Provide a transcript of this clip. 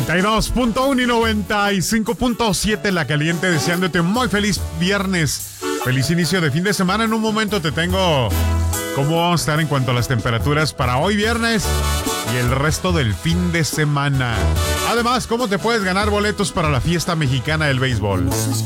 92.1 y 95.7 La Caliente, deseándote un muy feliz viernes. Feliz inicio de fin de semana. En un momento te tengo cómo vamos a estar en cuanto a las temperaturas para hoy viernes y el resto del fin de semana. Además, cómo te puedes ganar boletos para la fiesta mexicana del béisbol.